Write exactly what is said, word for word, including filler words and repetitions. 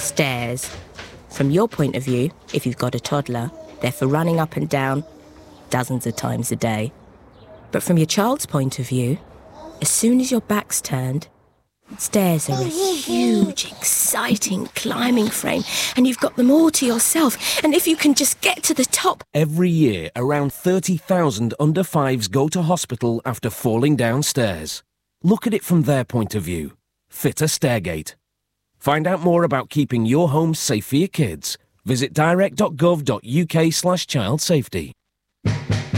Stairs. From your point of view, if you've got a toddler, they're for running up and down dozens of times a day. But from your child's point of view, as soon as your back's turned, stairs are a huge, exciting climbing frame, and you've got them all to yourself. And if you can just get to the top... Every year, around thirty thousand under-fives go to hospital after falling downstairs. Look at it from their point of view. Fit a Stairgate. Find out more about keeping your home safe for your kids. Visit direct dot gov dot uk slash child safety.